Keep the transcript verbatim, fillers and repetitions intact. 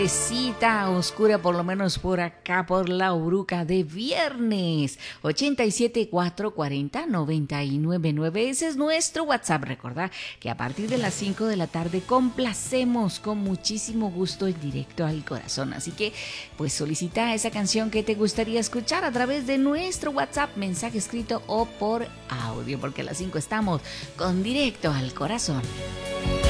Cita oscura, por lo menos por acá, por la Uruca de viernes. ochenta y siete, cuatrocientos cuarenta, noventa y nueve nueve. Ese es nuestro WhatsApp. Recordá que a partir de las cinco de la tarde complacemos con muchísimo gusto el directo al corazón. Así que, pues solicita esa canción que te gustaría escuchar a través de nuestro WhatsApp, mensaje escrito o por audio, porque a las cinco estamos con directo al corazón.